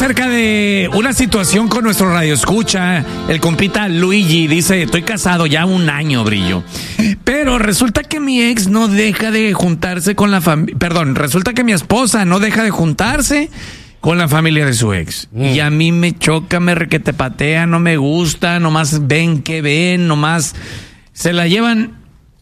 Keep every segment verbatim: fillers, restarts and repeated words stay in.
acerca de una situación con nuestro radioescucha. El compita Luigi dice, estoy casado ya un año, Brillo. Pero resulta que mi ex no deja de juntarse con la familia. Perdón, resulta que mi esposa no deja de juntarse con la familia de su ex. Mm. Y a mí me choca, me requetepatea, no me gusta, nomás ven que ven, nomás se la llevan...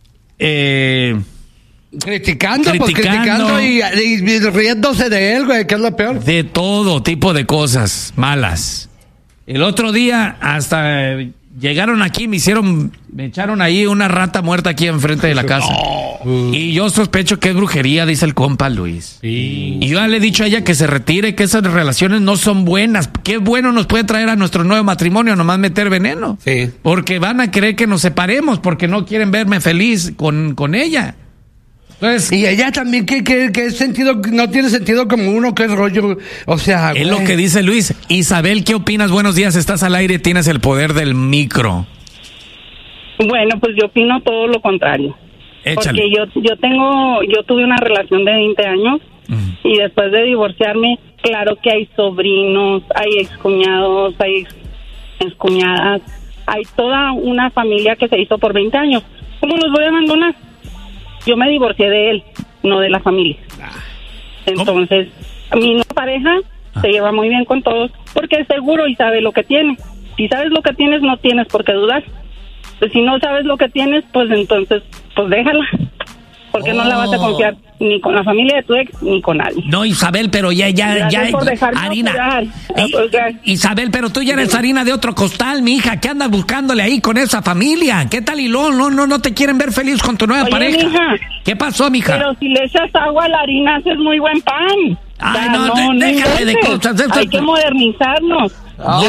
Eh, criticando, criticando, pues criticando y, y, y riéndose de él, güey, que es lo peor. De todo tipo de cosas malas. El otro día hasta llegaron aquí, me hicieron, me echaron ahí una rata muerta aquí enfrente de la casa. No. Y yo sospecho que es brujería, dice el compa Luis. Sí. Y yo ya le he dicho a ella que se retire, que esas relaciones no son buenas. Qué bueno nos puede traer a nuestro nuevo matrimonio nomás meter veneno. Sí. Porque van a querer que nos separemos porque no quieren verme feliz con, con ella. Entonces, y ella también, ¿qué, qué, qué sentido? No tiene sentido como uno, que es rollo, o sea... Es güey. Lo que dice Luis. Isabel, ¿qué opinas? Buenos días, estás al aire, tienes el poder del micro. Bueno, pues yo opino todo lo contrario. Échale. Porque yo, yo tengo, yo tuve una relación de veinte años uh-huh. y después de divorciarme, claro que hay sobrinos, hay excuñados, hay ex, excuñadas, hay toda una familia que se hizo por veinte años. ¿Cómo los voy a abandonar? Yo me divorcié de él, no de la familia. Entonces, ¿cómo? Mi nueva pareja ah. se lleva muy bien con todos, porque es seguro y sabe lo que tiene. Si sabes lo que tienes, no tienes por qué dudar. Pues si no sabes lo que tienes, pues entonces, pues déjala. Porque oh. no la vas a confiar ni con la familia de tu ex, ni con nadie. No, Isabel, pero ya, ya, Gracias ya, por dejarme harina. Y, Isabel, pero tú ya eres harina de otro costal, mi hija. ¿Qué andas buscándole ahí con esa familia? ¿Qué tal? Y no, no, no, no te quieren ver feliz con tu nueva Oye, pareja. Mija, ¿qué pasó, mija? Pero si le echas agua a la harina, haces muy buen pan. Ay, o sea, no, no, no, déjate de cosas. Hay Esto... que modernizarnos. Oh.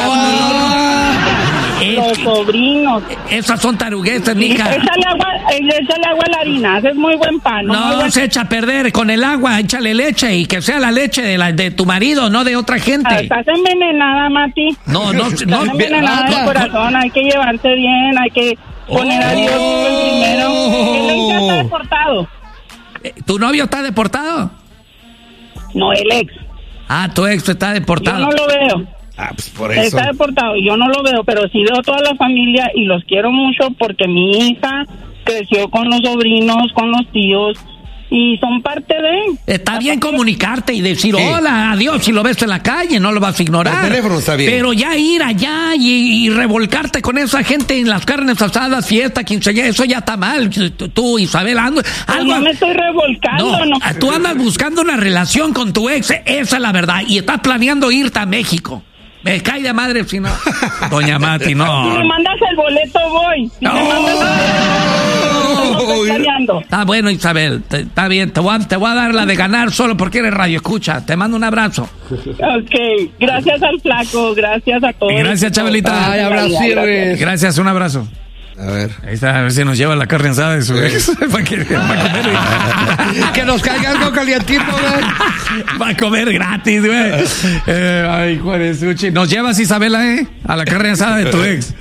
Los sobrinos. Esas son taruguetas, mija. Échale agua, échale agua a la harina, haces muy buen pan. No, no buen... se echa a perder con el agua, échale leche y que sea la leche de, la, de tu marido, no de otra gente. Ah, estás envenenada, Mati. No, no, estás no. envenenada de corazón, hay que llevarse bien, hay que poner oh. a Dios el primero. El ex ya está deportado. ¿Tu novio está deportado? No, el ex. Ah, tu ex está deportado. Yo no lo veo. Ah, pues por eso. Está deportado, yo no lo veo, pero sí veo toda la familia y los quiero mucho porque mi hija creció con los sobrinos, con los tíos y son parte de... Está bien comunicarte y decir sí. hola, adiós, si lo ves en la calle, no lo vas a ignorar. El teléfono está bien. Pero ya ir allá y, y revolcarte con esa gente en las carnes asadas, fiesta, quinceañera, eso ya está mal. Tú, tú Isabel, ando, algo... No me estoy revolcando, no, no. Tú andas buscando una relación con tu ex, esa es la verdad, y estás planeando irte a México. Me cae de madre si no. Doña Mati, no. Si me mandas el boleto, voy. Si no. me mandas el boleto, estoy está bueno, Isabel. Te, está bien. Te voy, a, te voy a dar la de ganar solo porque eres radio. Escucha, te mando un abrazo. Ok. Gracias al flaco. Gracias a todos. Gracias, Chabelita. Ay, abrazo. Gracias. Gracias, un abrazo. A ver. Ahí está, a ver si nos lleva la carne asada de su ex. para que, para comer. Que nos caiga algo calientito, güey. Va a comer gratis, güey. Eh, ay, Juárez, nos llevas, Isabela, ¿eh? A la carne asada de tu ex.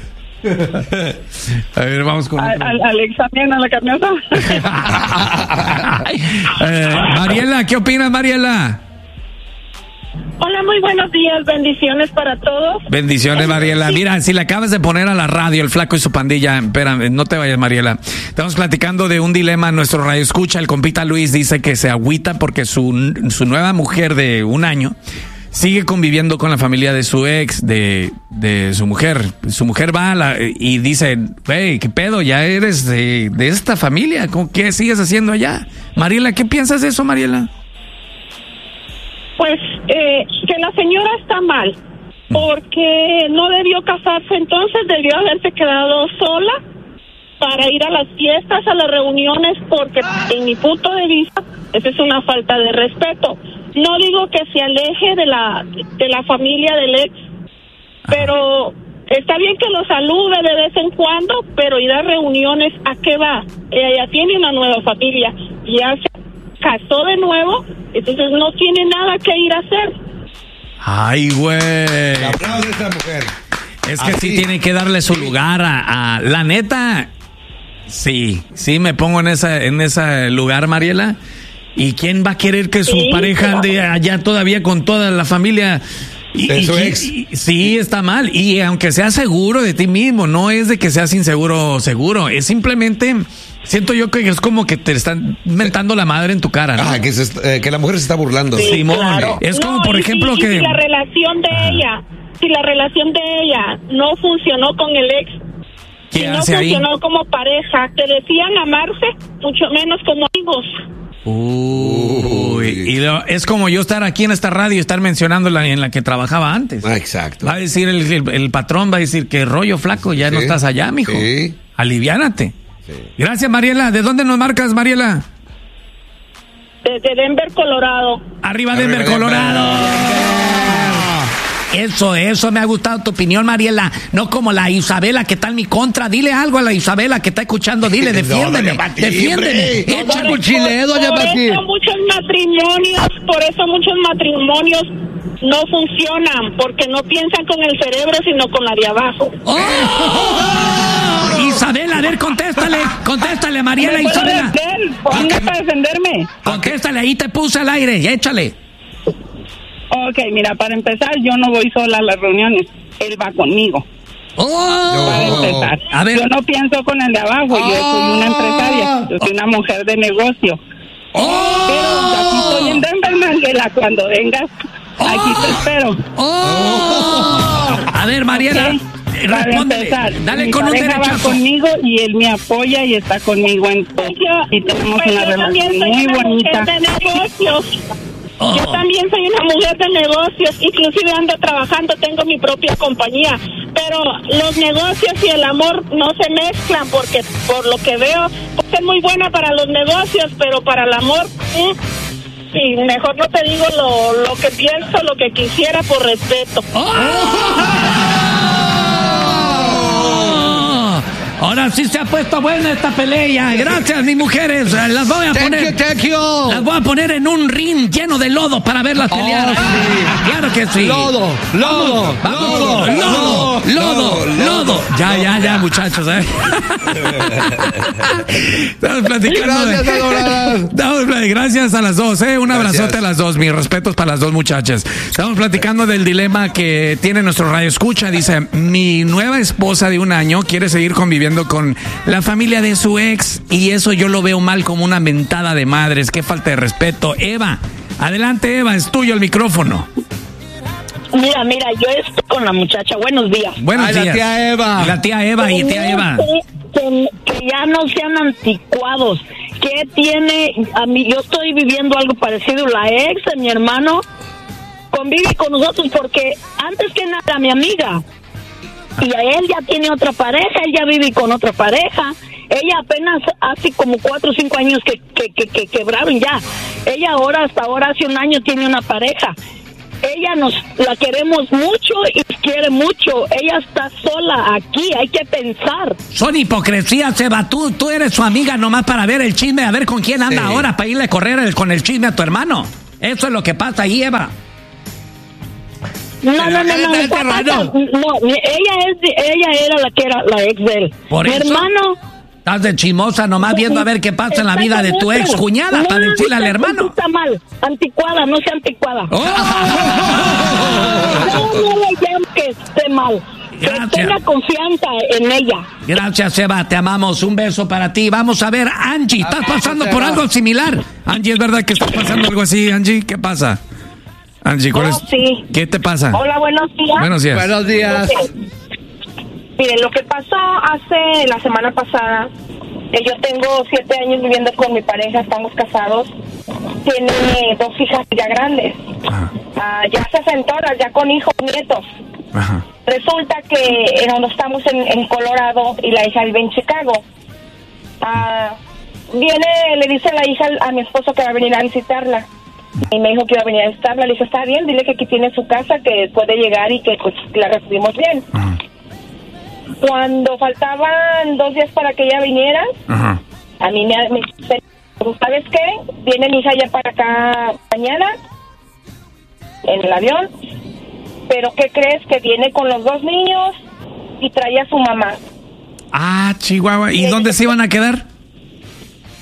A ver, vamos con... A, a, Alex también, a la carne asada. eh, Mariela, ¿qué opinas, Mariela? Hola, muy buenos días, bendiciones para todos. Bendiciones, Mariela. Mira, si le acabas de poner a la radio el flaco y su pandilla, espérame, no te vayas, Mariela. Estamos platicando de un dilema, nuestro radio escucha, el compita Luis dice que se agüita porque su, su nueva mujer de un año sigue conviviendo con la familia de su ex, de, de su mujer. Su mujer va a la, y dice, hey, ¿qué pedo? Ya eres de, de esta familia, ¿qué sigues haciendo allá? Mariela, ¿qué piensas de eso, Mariela? Pues eh, que la señora está mal, porque no debió casarse, entonces debió haberse quedado sola para ir a las fiestas, a las reuniones, porque en mi punto de vista, esa es una falta de respeto. No digo que se aleje de la, de la familia del ex, pero está bien que lo salude de vez en cuando, pero ir a reuniones, ¿a qué va? Ella ya tiene una nueva familia, ya se casó de nuevo, entonces no tiene nada que ir a hacer. Ay, güey. Aplaude a esta mujer. Es que Así. sí tiene que darle su lugar a, a... La neta, sí, sí me pongo en esa, en ese lugar, Mariela. ¿Y quién va a querer que su sí, pareja ande allá todavía con toda la familia Y, de su y, ex. y, sí, está mal. Y aunque seas seguro de ti mismo, no es de que seas inseguro seguro. Es simplemente, siento yo que es como que te están mentando la madre en tu cara, ¿no? Ah, que, se, eh, que la mujer se está burlando. Sí, Simón, claro. es como No, por y ejemplo si, que... y si la relación de ella, si la relación de ella no funcionó con el ex, ¿Qué si no hace ahí? funcionó como pareja, que decían amarse, mucho menos como amigos. Uy, y lo- es como yo estar aquí en esta radio y estar mencionando la en la que trabajaba antes. Ah, exacto. Va a decir el, el, el patrón, va a decir que rollo flaco, ya Sí, no estás allá, mijo. sí. Aliviánate. Sí. Gracias, Mariela. ¿De dónde nos marcas, Mariela? Desde Denver, Colorado. Arriba, Arriba Denver, Denver. Colorado. Eso, eso me ha gustado tu opinión, Mariela. No como la Isabela que está en mi contra. Dile algo a la Isabela que está escuchando. Dile, No, defiéndeme, doña Pati, defiéndeme. hombre. Echa cuchileo, doña Por Pati. eso muchos matrimonios, por eso muchos matrimonios no funcionan, porque no piensan con el cerebro, sino con la de abajo. ¡Oh! Isabela, a ver, contéstale, contéstale, Mariela, ¿Me puedo Isabela. defender? Ponme para defenderme. Contéstale, ahí te puse al aire, y échale. Ok, mira, para empezar, yo no voy sola a las reuniones. Él va conmigo. ¡Oh! Para No. empezar. A ver. Yo no pienso con el de abajo. Yo soy una empresaria. Yo soy una mujer de negocio. Pero aquí estoy en Denver, Manguela. Cuando vengas, aquí te espero. ¡Oh! A ver, Mariela, Ok, para respóndele. empezar, Dale mi con un pareja va derechazo. conmigo y él me apoya y está conmigo en todo. Y tenemos Pues una yo también relación soy muy una bonita. mujer de negocios. Oh. Yo también soy una mujer de negocios, inclusive ando trabajando, tengo mi propia compañía, pero los negocios y el amor no se mezclan porque por lo que veo, pues es muy buena para los negocios, pero para el amor, ¿eh? Sí, mejor no te digo lo, lo que pienso, lo que quisiera por respeto. ¡Oh! Ahora sí se ha puesto buena esta pelea. Gracias, mis mujeres. Las voy a Thank poner. you, thank you. Las voy a poner en un ring lleno de lodo para verlas pelear. sí. Claro que sí. Lodo, lodo, Vamos, lodo, lodo, lodo, lodo, lodo. Ya, ya, ya, muchachos. ¿eh? Estamos platicando. de- Gracias, adoradas. Estamos pla- Gracias a las dos, ¿eh? Un Gracias. abrazote a las dos. Mis respetos para las dos muchachas. Estamos platicando del dilema que tiene nuestro radio escucha. Dice, mi nueva esposa de un año quiere seguir conviviendo con la familia de su ex y eso yo lo veo mal como una mentada de madres. Qué falta de respeto. Eva, adelante, Eva, es tuyo el micrófono. Mira, mira, yo estoy con la muchacha, buenos días. Buenos Ay, la días. tía Eva. La tía Eva y tía Eva. Que, que ya no sean anticuados. ¿Qué tiene? A mí, yo estoy viviendo algo parecido. La ex de mi hermano convive con nosotros porque antes que nada mi amiga. Y a él ya tiene otra pareja, él ya vive con otra pareja. Ella apenas hace como cuatro o cinco años que, que, que, que quebraron ya. Ella ahora, hasta ahora, hace un año tiene una pareja. Ella nos la queremos mucho y quiere mucho. Ella está sola aquí, hay que pensar. Son hipocresías, Eva. Tú, tú eres su amiga nomás para ver el chisme, a ver con quién anda Sí. ahora, para irle a correr el- con el chisme a tu hermano. Eso es lo que pasa ahí, Eva. No, no, no, no, Este no, hermano. no, mi- ella es, de- ella era la que era la ex de él. Por mi eso. hermano. Estás de chismosa nomás viendo a ver qué pasa en la vida de tu ex cuñada No, para decirle al no, hermano. Está mal, anticuada, no sea anticuada. ¡Oh! No, no le llamo que esté mal. Gracias. Que tenga confianza en ella. Gracias, Eva, te amamos. Un beso para ti. Vamos a ver, Angie, ¿estás pasando por algo similar? Angie, ¿es verdad que estás pasando algo así, Angie? ¿Qué pasa? Angie, ¿cuál Oh, es? sí. ¿Qué te pasa? Hola, buenos días. Buenos días. Buenos días. Ok. Miren, lo que pasó hace la semana pasada, eh, yo tengo siete años viviendo con mi pareja, estamos casados, tiene dos hijas ya grandes, Ajá. ah, ya sesentonas, ya con hijos, nietos. Ajá. Resulta que eh, no estamos en, en Colorado y la hija vive en Chicago. Ah, viene, le dice la hija a mi esposo que va a venir a visitarla. Y me dijo que iba a venir a visitarla. Le dije, está bien, dile que aquí tiene su casa, que puede llegar y que pues la recibimos bien. Ajá. Cuando faltaban dos días para que ella viniera, Ajá. a mí me, me dice, ¿sabes qué? Viene mi hija ya para acá mañana en el avión, pero ¿qué crees? Que viene con los dos niños y trae a su mamá. Ah, Chihuahua. ¿Y dónde se iban a quedar?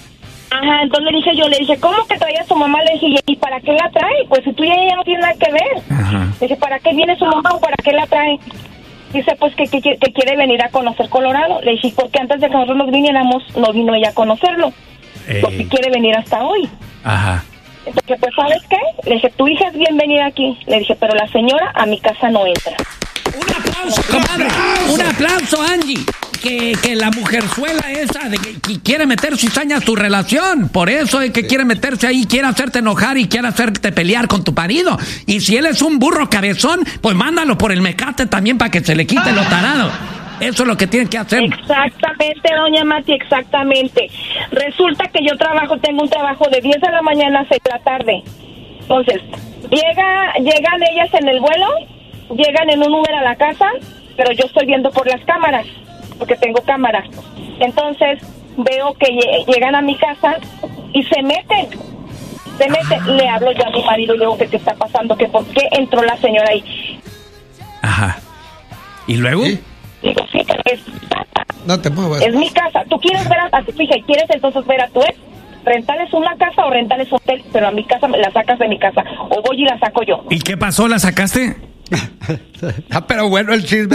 Ajá, entonces le dije yo, le dije, ¿cómo que traía a su mamá? Le dije, ¿y para qué la trae? Pues si tú y ella no tiene nada que ver. Ajá. Le dije, ¿para qué viene su mamá o para qué la trae? Dice, pues que, que, que quiere venir a conocer Colorado. Le dije, porque antes de que nosotros nos viniéramos, no vino ella a conocerlo. Ey. Porque quiere venir hasta hoy. Ajá. Entonces, pues, ¿sabes qué? Le dije, tu hija es bienvenida aquí. Le dije, pero la señora a mi casa no entra. Un aplauso, comadre. Un aplauso, Angie. Que, que la mujerzuela esa de que, que quiere meter cizaña a tu relación. Por eso es que quiere meterse ahí, quiere hacerte enojar y quiere hacerte pelear con tu marido. Y si él es un burro cabezón, pues mándalo por el mecate también para que se le quite lo tarado. Eso es lo que tienen que hacer. Exactamente, doña Mati, exactamente. Resulta que yo trabajo, tengo un trabajo de diez de la mañana a seis de la tarde. Entonces, llega, llegan ellas en el vuelo, llegan en un Uber a la casa, pero yo estoy viendo por las cámaras, porque tengo cámaras. Entonces, veo que llegan a mi casa y se meten. Se meten. Le hablo yo a mi marido y le digo que qué está pasando, que por qué entró la señora ahí. Ajá. ¿Y luego? ¿Sí? Digo, sí, es mi casa. No te muevas. Es mi casa. ¿Tú quieres ver a, a tu hija y quieres entonces ver a tu ex? Rentales una casa o rentales hotel, pero a mi casa me la sacas de mi casa. O voy y la saco yo. ¿Y qué pasó? ¿La sacaste? Ah, pero bueno el chisme.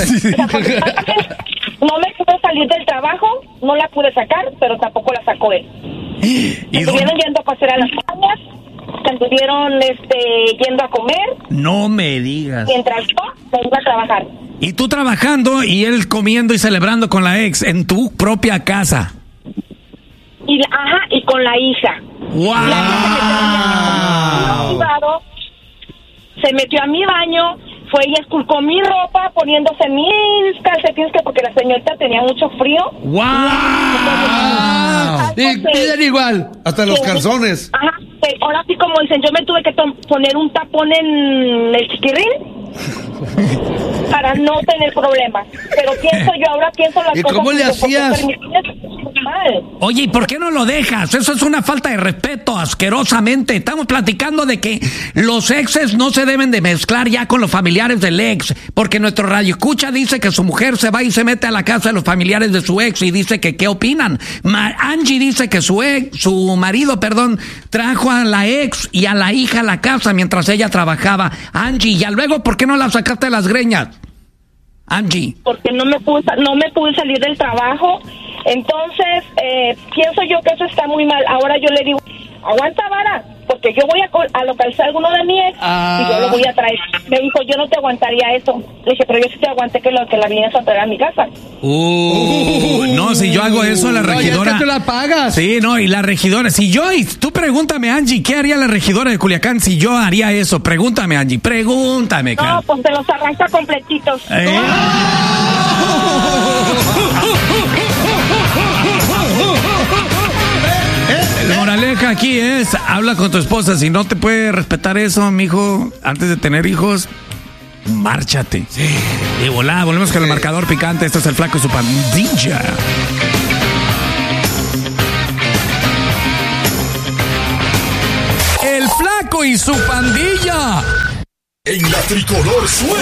No me pude salir del trabajo, no la pude sacar, pero tampoco la sacó él. Estuvieron yendo a pasear a las cañas, estuvieron este, yendo a comer. No me digas. Mientras yo me iba a trabajar. Y tú trabajando y él comiendo y celebrando con la ex en tu propia casa. Y la, ajá, y con la hija. ¡Wow! La hija se metió a mi baño, fue y esculcó mi ropa poniéndose mis calcetines, que porque la señorita tenía mucho frío. ¡Wow! Y piden igual. Hasta los calzones. Ajá, ahora sí, como dicen, yo me tuve que poner un tapón en el chiquirrín para no tener problemas. Pero pienso yo, ahora pienso las ¿Y cosas. ¿Y cómo le hacías? Mal. Oye, ¿y por qué no lo dejas? Eso es una falta de respeto, asquerosamente. Estamos platicando de que los exes no se deben de mezclar ya con los familiares del ex, porque nuestro radio escucha dice que su mujer se va y se mete a la casa de los familiares de su ex y dice que qué opinan. Ma- Angie dice que su ex, su marido, perdón, trajo a la ex y a la hija a la casa mientras ella trabajaba. Angie, ya luego, ¿por qué no la sacaste de las greñas? Angie. Porque no me pude, no me pude salir del trabajo. Entonces, eh, pienso yo que eso está muy mal. Ahora yo le digo, aguanta vara, porque yo voy a, a localizar a alguno de mi ex ah. y yo lo voy a traer. Me dijo, yo no te aguantaría eso. Le dije, pero yo sí te aguanté que lo que la vienes a traer a mi casa. Uh, no, si yo hago eso, la regidora... No, ya que tú la pagas. Sí, no, y la regidora, si yo, y tú pregúntame, Angie, ¿qué haría la regidora de Culiacán si yo haría eso? Pregúntame, Angie, pregúntame. No, cara. Pues te los arranca completitos. ¿Eh? La moraleja aquí es, habla con tu esposa, si no te puede respetar eso, mijo, antes de tener hijos, márchate. Sí. Y volá, volvemos con el marcador picante, esto es el Flaco y su pandilla. El Flaco y su pandilla. En la tricolor suena